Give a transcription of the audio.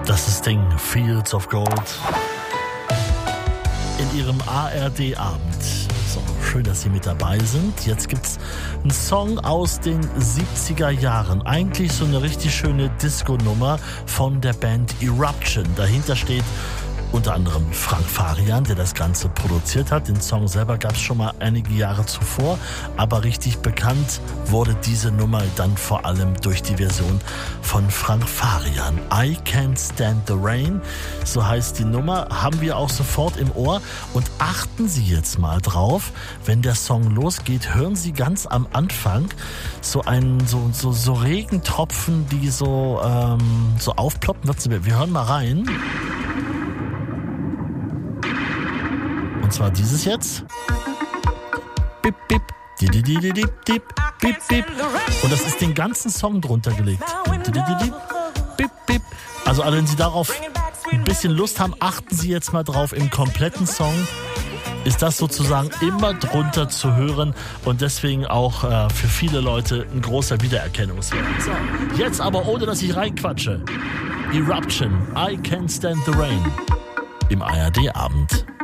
Das ist Ding, Fields of Gold. In ihrem ARD-Abend. So, schön, dass Sie mit dabei sind. Jetzt gibt's einen Song aus den 70er Jahren. Eigentlich so eine richtig schöne Disco-Nummer von der Band Eruption. Dahinter steht unter anderem Frank Farian, der das Ganze produziert hat. Den Song selber gab es schon mal einige Jahre zuvor, aber richtig bekannt wurde diese Nummer dann vor allem durch die Version von Frank Farian. I Can't Stand the Rain, so heißt die Nummer, haben wir auch sofort im Ohr. Und achten Sie jetzt mal drauf, wenn der Song losgeht, hören Sie ganz am Anfang so Regentropfen, die so aufploppen. Wir hören mal rein. Und zwar dieses jetzt. Bip, bip, dip, dip, dip, dip, bip, bip. Und das ist den ganzen Song drunter gelegt. Bip, bip. Also wenn Sie darauf ein bisschen Lust haben, achten Sie jetzt mal drauf. Im kompletten Song ist das sozusagen immer drunter zu hören und deswegen auch für viele Leute ein großer Wiedererkennungswert. So, jetzt aber ohne, dass ich reinquatsche. Eruption, I Can't Stand the Rain im ARD-Abend.